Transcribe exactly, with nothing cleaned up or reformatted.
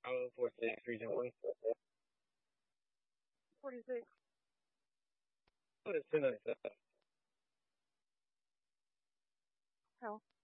Oh, forty-six, Region one. forty-six. What is ten ninety-seven? How?